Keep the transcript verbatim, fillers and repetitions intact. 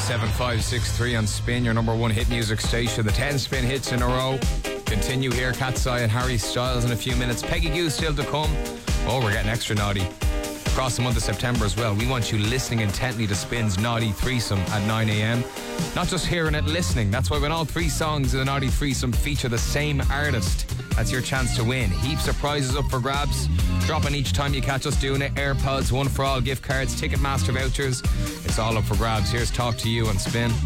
seven five six three on Spin, your number one hit music station. The ten Spin hits in a row continue here. Cat's Eye and Harry Styles in a few minutes. Peggy Goo still to come. Oh, we're getting extra naughty across the month of September as well. We want you listening intently to Spin's Naughty Threesome at nine a.m. Not just hearing it, listening. That's why when all three songs of the Naughty Threesome feature the same artist, that's your chance to win. Heaps of prizes up for grabs, dropping each time you catch us doing it. AirPods, One for All gift cards, Ticketmaster vouchers. It's all up for grabs. Here's Talk to You on Spin.